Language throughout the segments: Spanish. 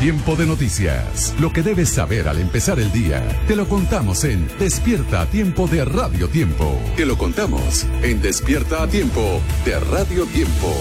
Tiempo de noticias. Lo que debes saber al empezar el día. Te lo contamos en Despierta a Tiempo de Radio Tiempo. Te lo contamos en Despierta a Tiempo de Radio Tiempo.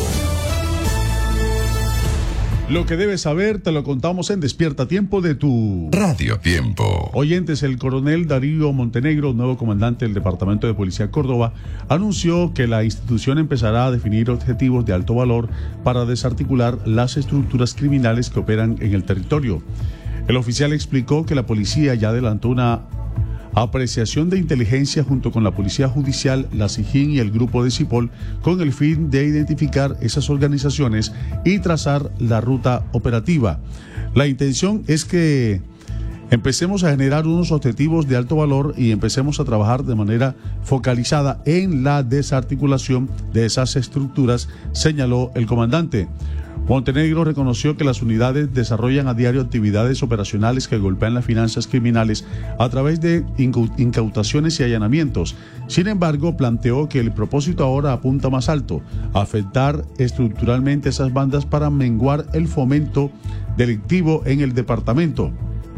Lo que debes saber te lo contamos en Despierta a Tiempo de tu Radio Tiempo. Oyentes, el coronel Darío Montenegro, nuevo comandante del Departamento de Policía Córdoba, anunció que la institución empezará a definir objetivos de alto valor para desarticular las estructuras criminales que operan en el territorio. El oficial explicó que la policía ya adelantó una apreciación de inteligencia junto con la Policía Judicial, la SIJIN y el Grupo de Cipol con el fin de identificar esas organizaciones y trazar la ruta operativa. La intención es que empecemos a generar unos objetivos de alto valor y empecemos a trabajar de manera focalizada en la desarticulación de esas estructuras, señaló el comandante. Montenegro reconoció que las unidades desarrollan a diario actividades operacionales que golpean las finanzas criminales a través de incautaciones y allanamientos. Sin embargo, planteó que el propósito ahora apunta más alto, afectar estructuralmente esas bandas para menguar el fomento delictivo en el departamento.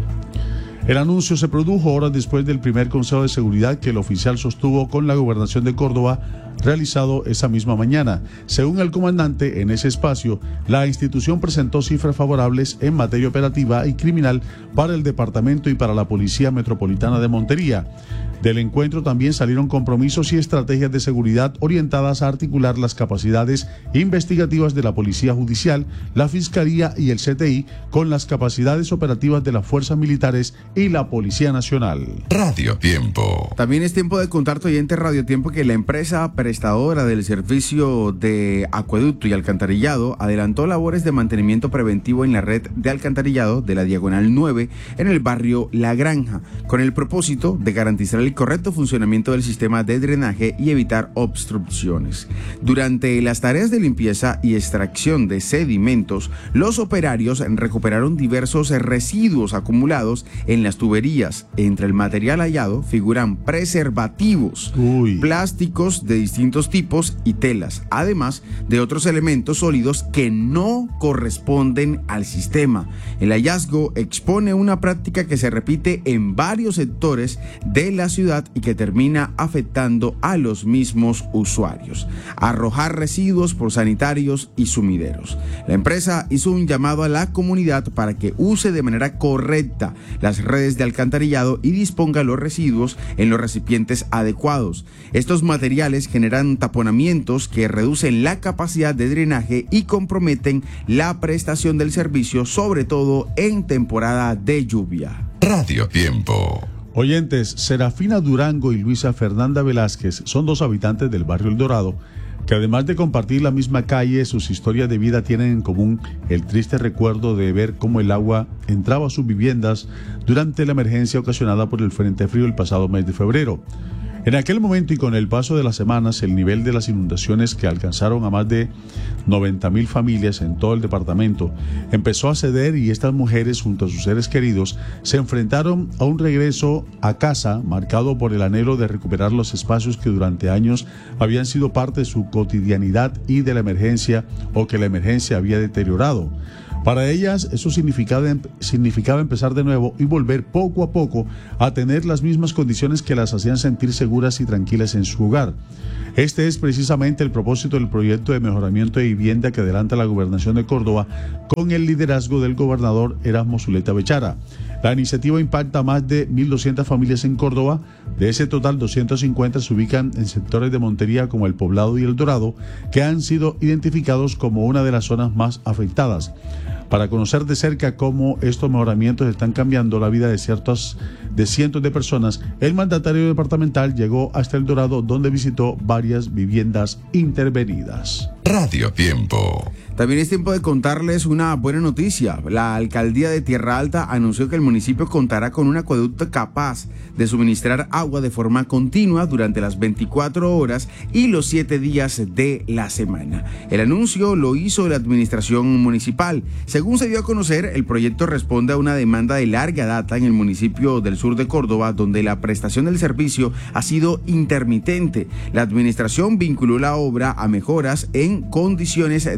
El anuncio se produjo horas después del primer Consejo de Seguridad que el oficial sostuvo con la Gobernación de Córdoba, realizado esa misma mañana. Según el comandante, en ese espacio, la institución presentó cifras favorables en materia operativa y criminal para el departamento y para la Policía Metropolitana de Montería. Del encuentro también salieron compromisos y estrategias de seguridad orientadas a articular las capacidades investigativas de la Policía Judicial, la Fiscalía y el CTI con las capacidades operativas de las fuerzas militares y la Policía Nacional. Radio Tiempo. También es tiempo de contarte, oyente Radio Tiempo, que la empresa prestadora del servicio de acueducto y alcantarillado adelantó labores de mantenimiento preventivo en la red de alcantarillado de la Diagonal 9 en el barrio La Granja, con el propósito de garantizar el correcto funcionamiento del sistema de drenaje y evitar obstrucciones. Durante las tareas de limpieza y extracción de sedimentos, los operarios recuperaron diversos residuos acumulados en las tuberías. Entre el material hallado figuran preservativos, plásticos de distintos tipos y telas, además de otros elementos sólidos que no corresponden al sistema. El hallazgo expone una práctica que se repite en varios sectores de la ciudad y que termina afectando a los mismos usuarios. Arrojar residuos por sanitarios y sumideros. La empresa hizo un llamado a la comunidad para que use de manera correcta las redes de alcantarillado y disponga los residuos en los recipientes adecuados. Estos materiales generan taponamientos que reducen la capacidad de drenaje y comprometen la prestación del servicio, sobre todo en temporada de lluvia. Radio Tiempo. Oyentes, Serafina Durango y Luisa Fernanda Velázquez son dos habitantes del barrio El Dorado que, además de compartir la misma calle, sus historias de vida tienen en común el triste recuerdo de ver cómo el agua entraba a sus viviendas durante la emergencia ocasionada por el Frente Frío el pasado mes de febrero. En aquel momento y con el paso de las semanas, el nivel de las inundaciones, que alcanzaron a más de 90,000 familias en todo el departamento, empezó a ceder y estas mujeres, junto a sus seres queridos, se enfrentaron a un regreso a casa marcado por el anhelo de recuperar los espacios que durante años habían sido parte de su cotidianidad y de la emergencia o que la emergencia había deteriorado. Para ellas eso significaba empezar de nuevo y volver poco a poco a tener las mismas condiciones que las hacían sentir seguras y tranquilas en su hogar. Este es precisamente el propósito del proyecto de mejoramiento de vivienda que adelanta la Gobernación de Córdoba con el liderazgo del gobernador Erasmo Zuleta Bechara. La iniciativa impacta a más de 1.200 familias en Córdoba. De ese total, 250 se ubican en sectores de Montería como El Poblado y El Dorado, que han sido identificados como una de las zonas más afectadas. Para conocer de cerca cómo estos mejoramientos están cambiando la vida de cientos de personas, el mandatario departamental llegó hasta El Dorado, donde visitó varias viviendas intervenidas. Radio Tiempo. También es tiempo de contarles una buena noticia. La alcaldía de Tierra Alta anunció que el municipio contará con un acueducto capaz de suministrar agua de forma continua durante las 24 horas y los 7 días de la semana. El anuncio lo hizo la administración municipal. Según se dio a conocer, el proyecto responde a una demanda de larga data en el municipio del sur de Córdoba, donde la prestación del servicio ha sido intermitente. La administración vinculó la obra a mejoras en condiciones de salud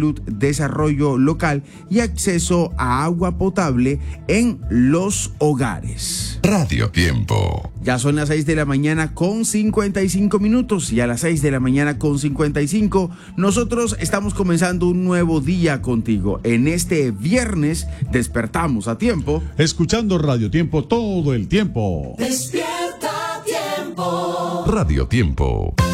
salud, desarrollo local y acceso a agua potable en los hogares. Radio Tiempo. Ya son las 6 de la mañana con 55 minutos y a las 6 de la mañana con 55 nosotros estamos comenzando un nuevo día contigo. En este viernes despertamos a tiempo. Escuchando Radio Tiempo todo el tiempo. Despierta Tiempo. Radio Tiempo.